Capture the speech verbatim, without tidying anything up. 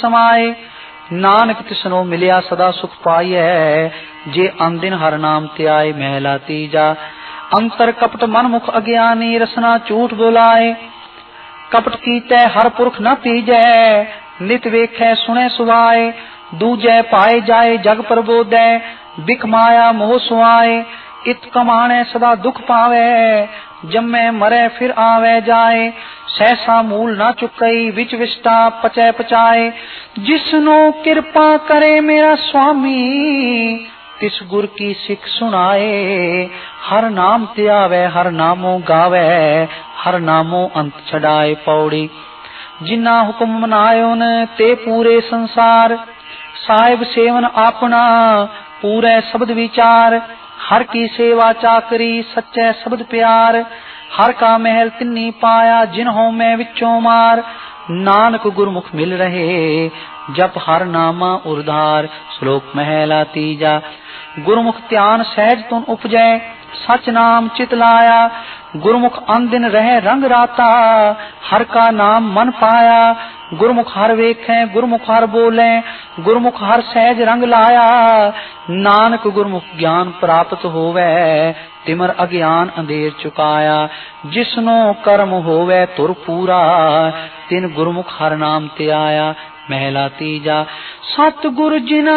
समाए। नानक तिसनो मिलिया सदा सुख पाइए, जे अनदिन हर नाम त्याय। महला तीजा। अंतर कपट मन मुख अज्ञानी, रसना झूठ बुलाए। कपट कीते हर पुरख न तीजै, नित वेखै सुने सुभाए। दूजै पाए जाए जग प्रबोधै, बिख माया मोह सुआए। इत कमाणे सदा दुख पावे, जम्मे मरे फिर आवे जाए। सहसा मूल न चुकई, विच विष्टा पचै पचाए। जिसनो कृपा करे मेरा स्वामी, तिस गुर की सिख सुनाए। हर नाम त्यावे हर नामो गावे, हर नामो अंत छड़ाए। पौड़ी। जिन्ना हुक्म मनायोन ते पूरे संसार, साहिब सेवन आपना पूरे शब्द विचार। हर की सेवा चाकरी सच्चे शब्द प्यार, हर का महल तिन्नी पाया जिन्हों में विचों मार। नानक गुरमुख मिल रहे जप हर नामा उर्धार। श्लोक महला तीजा। गुरमुख ध्यान सहज तुन उपजै, सच नाम चित लाया। गुरमुख अन दिन रहे रंग राता, हर का नाम मन पाया। गुरमुख हर वेखें गुरमुख हर बोले, गुरमुख हर सहज रंग लाया। नानक गुरमुख ज्ञान प्राप्त होवे, तिमर अज्ञान अंधेर चुकाया। जिसनो कर्म होवे तुर पूरा, तिन गुरमुख हर नाम त्याया। महला तीजा। सतगुरु जिना